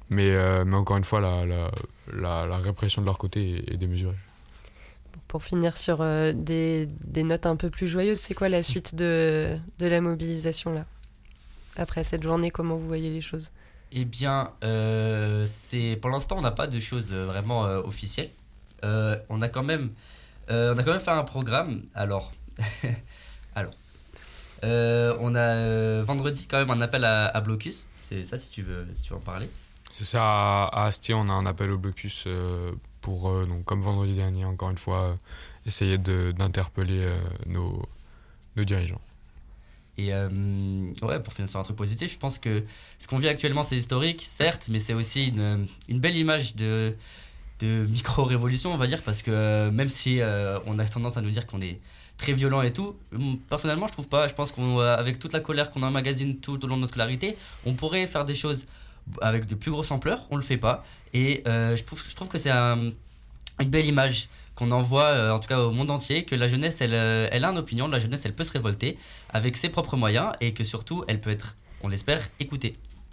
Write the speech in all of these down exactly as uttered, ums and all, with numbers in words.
Mais, euh, mais encore une fois, la, la, la, la répression de leur côté est, est démesurée. Pour finir sur euh, des, des notes un peu plus joyeuses, c'est quoi la suite de, de la mobilisation là ? Après cette journée, comment vous voyez les choses ? Eh bien, euh, c'est, pour l'instant, on n'a pas de choses vraiment euh, officielles. Euh, on, a quand même, euh, on a quand même fait un programme. Alors, alors euh, on a euh, vendredi quand même un appel à, à blocus. C'est ça, si tu veux, si tu veux en parler. C'est ça, à, à Astier, on a un appel au blocus euh, pour, euh, donc, comme vendredi dernier, encore une fois, euh, essayer de, d'interpeller euh, nos, nos dirigeants. Et euh, ouais, pour finir sur un truc positif, je pense que ce qu'on vit actuellement, c'est historique, certes, mais c'est aussi une, une belle image de, de micro-révolution, on va dire, parce que euh, même si euh, on a tendance à nous dire qu'on est très violent et tout, personnellement, je trouve pas. Je pense qu'avec toute la colère qu'on emmagasine tout au long de notre scolarité, on pourrait faire des choses avec de plus grosses ampleurs, on le fait pas. Et euh, je, trouve, je trouve que c'est un, une belle image qu'on envoie, euh, en tout cas au monde entier, que la jeunesse, elle, euh, elle a une opinion, la jeunesse, elle peut se révolter avec ses propres moyens et que surtout, elle peut être, on l'espère, écoutée.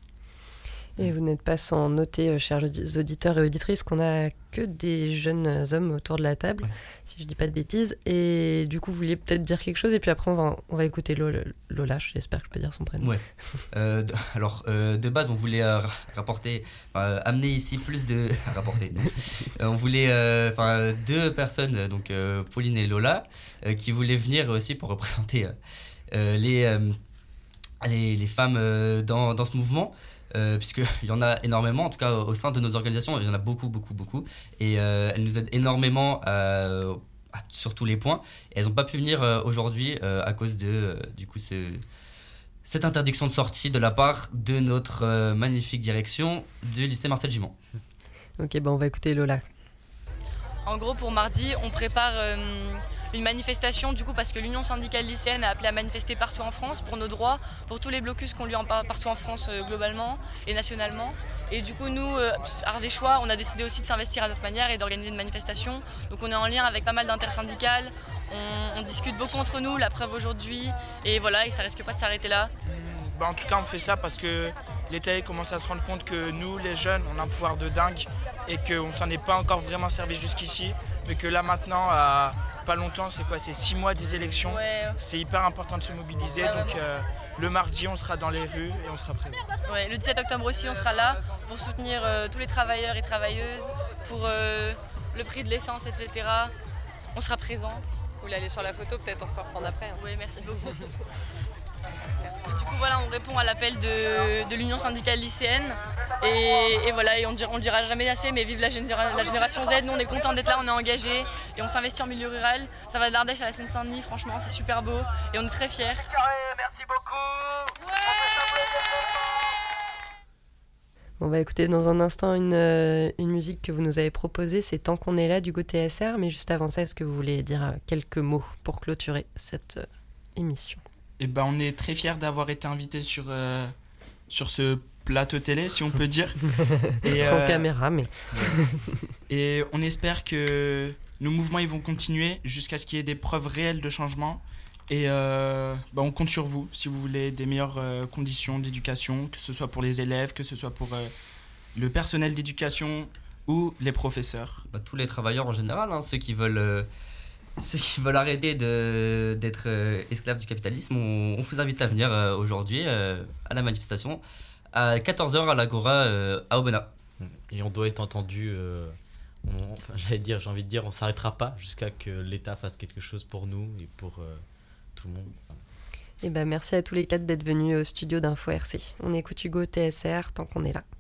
Et vous n'êtes pas sans noter, euh, chers auditeurs et auditrices, qu'on n'a que des jeunes hommes autour de la table, ouais. Si je dis pas de bêtises. Et du coup, vous vouliez peut-être dire quelque chose, et puis après, on va, on va écouter Lola, Lola, j'espère que je peux dire son prénom. Ouais. Euh, de, alors, euh, de base, on voulait euh, rapporter, euh, amener ici plus de... rapporter, non. Euh, on voulait euh, deux personnes, donc euh, Pauline et Lola, euh, qui voulaient venir aussi pour représenter euh, les, euh, les, les femmes euh, dans, dans ce mouvement. Euh, puisqu'il y en a énormément, en tout cas au sein de nos organisations, il y en a beaucoup, beaucoup, beaucoup. Et euh, elles nous aident énormément euh, sur tous les points. Et elles n'ont pas pu venir euh, aujourd'hui euh, à cause de euh, du coup, ce, cette interdiction de sortie de la part de notre euh, magnifique direction du lycée Marcel Gimond. Ok, bon, on va écouter Lola. En gros, pour mardi, on prépare euh, une manifestation, du coup, parce que l'Union syndicale lycéenne a appelé à manifester partout en France pour nos droits, pour tous les blocus qu'on lui en parle partout en France euh, globalement et nationalement. Et du coup, nous, euh, Ardéchois, on a décidé aussi de s'investir à notre manière et d'organiser une manifestation. Donc on est en lien avec pas mal d'intersyndicales, on, on discute beaucoup entre nous, la preuve aujourd'hui, et voilà, et ça risque pas de s'arrêter là. Bah, en tout cas, on fait ça parce que l'État commence à se rendre compte que nous, les jeunes, on a un pouvoir de dingue et qu'on ne s'en est pas encore vraiment servi jusqu'ici, mais que là maintenant, à pas longtemps, c'est quoi, c'est six mois des élections, ouais. C'est hyper important de se mobiliser, ouais, donc euh, le mardi, on sera dans les rues et on sera présent. Ouais, le dix-sept octobre aussi, on sera là pour soutenir euh, tous les travailleurs et travailleuses, pour euh, le prix de l'essence, et cetera. On sera présent. Vous voulez aller sur la photo, peut-être on peut reprendre après. Hein. Oui, merci beaucoup. Et du coup, voilà, on répond à l'appel de, de l'Union syndicale lycéenne. Et, et voilà, et on ne le dira jamais assez, mais vive la, généra- la génération Z. Nous, on est contents d'être là, on est engagés et on s'investit en milieu rural. Ça va de l'Ardèche à la Seine-Saint-Denis, franchement, c'est super beau et on est très fiers. Merci beaucoup. Ouais. On va écouter dans un instant une, euh, une musique que vous nous avez proposée, c'est Tant qu'on est là du Go T S R. Mais juste avant ça, est-ce que vous voulez dire quelques mots pour clôturer cette euh, émission ? Eh ben, on est très fiers d'avoir été invités sur, euh, sur ce plateau télé, si on peut dire. Et, Sans euh, caméra, mais... Et on espère que nos mouvements ils vont continuer jusqu'à ce qu'il y ait des preuves réelles de changement. Et euh, bah, on compte sur vous, si vous voulez des meilleures euh, conditions d'éducation, que ce soit pour les élèves, que ce soit pour euh, le personnel d'éducation ou les professeurs. Bah, tous les travailleurs en général, hein, ceux qui veulent... Euh... Ceux qui veulent arrêter de, d'être euh, esclaves du capitalisme, on, on vous invite à venir euh, aujourd'hui euh, à la manifestation à quatorze heures à l'Agora euh, à Aubenas. Et on doit être entendu, euh, on, enfin, j'allais dire, j'ai envie de dire, on ne s'arrêtera pas jusqu'à que l'État fasse quelque chose pour nous et pour euh, tout le monde. Et ben, merci à tous les quatre d'être venus au studio d'Info R C. On écoute Hugo T S R tant qu'on est là.